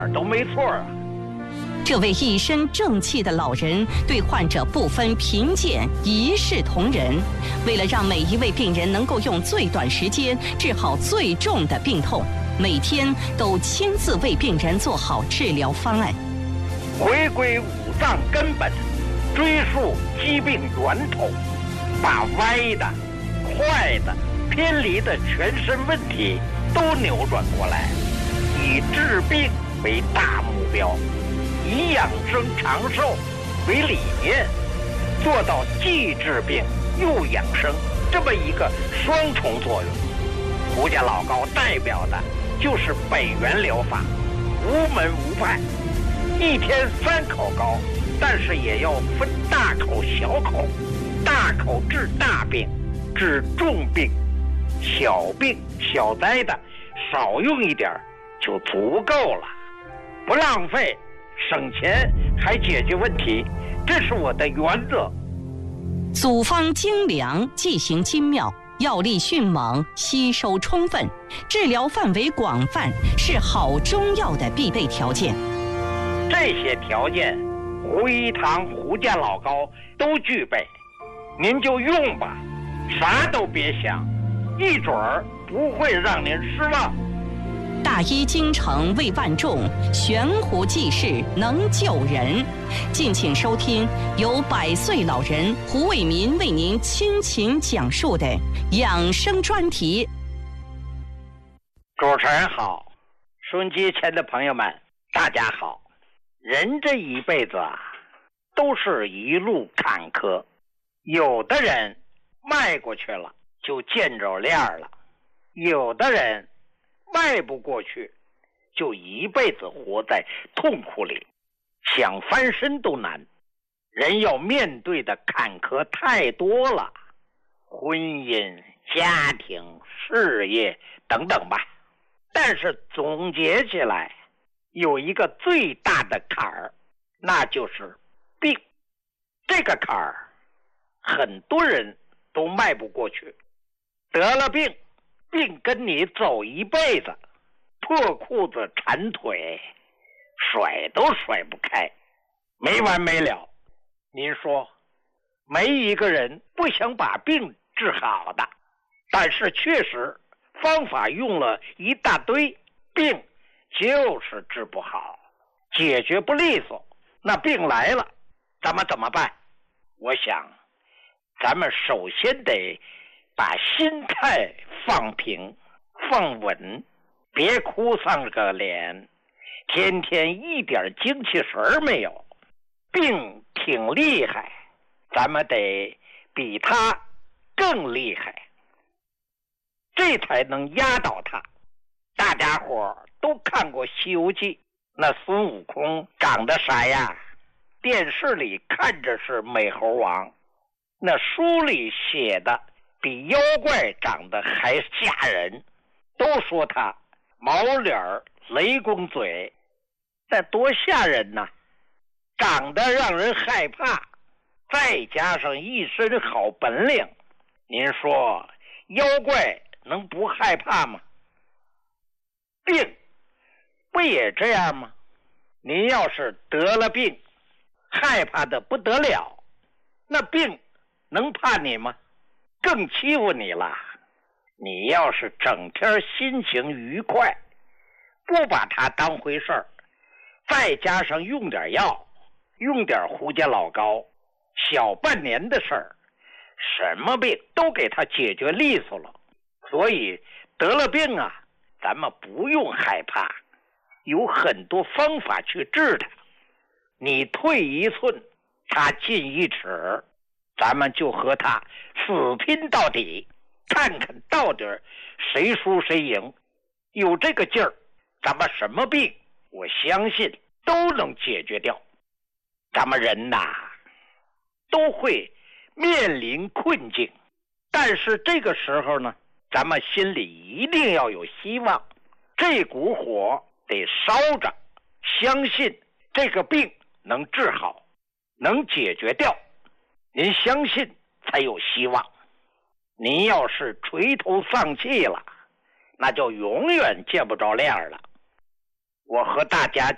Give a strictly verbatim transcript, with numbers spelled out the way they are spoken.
都没错啊。 这位一身正气的老人对患者不分贫贱，一视同仁。为了让每一位病人能够用最短时间治好最重的病痛，每天都亲自为病人做好治疗方案。 回归五脏根本，追溯疾病源头，把歪的、坏的、偏离的全身问题都扭转过来，以治病为大目标，以养生长寿为理念，做到既治病又养生这么一个双重作用。胡家老高代表的就是北元疗法，无门无派，一天三口高，但是也要分大口小口，大口治大病，治重病，小病小灾的少用一点就足够了，不浪费，省钱还解决问题，这是我的原则。 组方精良，剂型精妙，药力迅猛，吸收充分，治疗范围广泛，是好中药的必备条件。 这些条件，胡一堂、胡家老高都具备，您就用吧，啥都别想，一准儿不会让您失望。 大医精诚为万众，悬壶济世能救人。敬请收听由百岁老人胡卫民为您倾情讲述的养生专题。 主持人好，收音机前的朋友们大家好。人这一辈子啊，都是一路坎坷，有的人迈过去了就见着亮了，有的人迈不过去，就一辈子活在痛苦里，想翻身都难。人要面对的坎坷太多了，婚姻、家庭、事业等等吧。但是总结起来，有一个最大的坎儿，那就是病。这个坎儿，很多人都迈不过去。得了病，病跟你走一辈子，破裤子缠腿，甩都甩不开，没完没了。您说，没一个人不想把病治好的，但是确实方法用了一大堆，病就是治不好，解决不利索。那病来了，咱们怎么办？我想，咱们首先得把心态放平放稳，别哭丧个脸，天天一点精气神没有。病挺厉害，咱们得比他更厉害，这才能压倒他。大家伙都看过《西游记》，那孙悟空长得啥呀？电视里看着是美猴王，那书里写的比妖怪长得还吓人，都说他毛脸雷公嘴，那多吓人呐！长得让人害怕，再加上一身好本领，您说妖怪能不害怕吗？病不也这样吗？您要是得了病，害怕的不得了，那病能怕你吗？更欺负你了。你要是整天心情愉快，不把它当回事儿，再加上用点药，用点胡家老高，小半年的事儿，什么病都给他解决利索了。所以得了病啊，咱们不用害怕，有很多方法去治它。你退一寸，他进一尺，咱们就和他死拼到底，看看到底谁输谁赢。有这个劲儿，咱们什么病，我相信都能解决掉。咱们人呐，都会面临困境，但是这个时候呢，咱们心里一定要有希望，这股火得烧着，相信这个病能治好，能解决掉。您相信才有希望。您要是垂头丧气了，那就永远见不着亮了。我和大家